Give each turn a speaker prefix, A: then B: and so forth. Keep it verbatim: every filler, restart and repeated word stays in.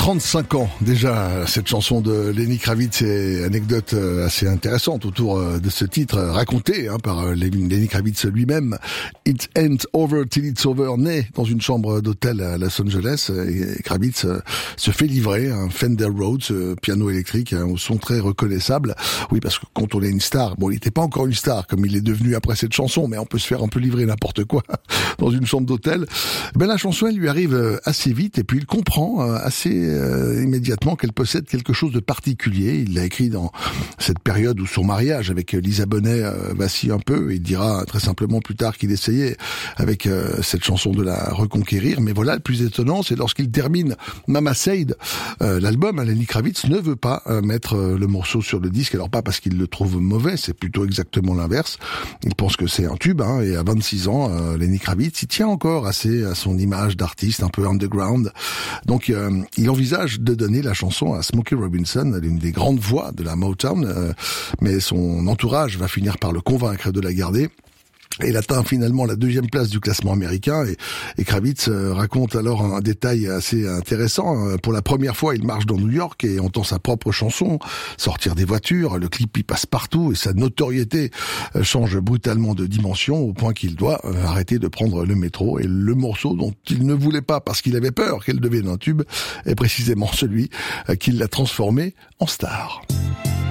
A: trente-cinq ans déjà, cette chanson de Lenny Kravitz, et anecdote assez intéressante autour de ce titre raconté hein, par Lenny Kravitz lui-même. It ain't over till it's over, né dans une chambre d'hôtel à Los Angeles, et Kravitz se fait livrer un Fender Rhodes, piano électrique, au son très reconnaissable. Oui, parce que quand on est une star, bon, il n'était pas encore une star comme il est devenu après cette chanson, mais on peut se faire un peu livrer n'importe quoi dans une chambre d'hôtel. Ben la chanson, elle lui arrive assez vite, et puis il comprend assez Euh, immédiatement qu'elle possède quelque chose de particulier. Il l'a écrit dans cette période où son mariage avec Lisa Bonet euh, vacille un peu. Il dira très simplement plus tard qu'il essayait avec euh, cette chanson de la reconquérir. Mais voilà, le plus étonnant, c'est lorsqu'il termine Mama Said, euh, l'album, Lenny Kravitz ne veut pas euh, mettre euh, le morceau sur le disque. Alors pas parce qu'il le trouve mauvais, c'est plutôt exactement l'inverse. Il pense que c'est un tube, hein, et à vingt-six ans, euh, Lenny Kravitz, il tient encore assez à son image d'artiste un peu underground. Donc euh, il envisage de donner la chanson à Smokey Robinson, l'une des grandes voix de la Motown, euh, mais son entourage va finir par le convaincre de la garder. Et il atteint finalement la deuxième place du classement américain, et, et Kravitz euh, raconte alors un, un détail assez intéressant. Euh, pour la première fois, il marche dans New York et entend sa propre chanson sortir des voitures. Le clip y passe partout et sa notoriété euh, change brutalement de dimension au point qu'il doit euh, arrêter de prendre le métro. Et le morceau dont il ne voulait pas parce qu'il avait peur qu'elle devienne un tube est précisément celui euh, qui l'a transformé en star.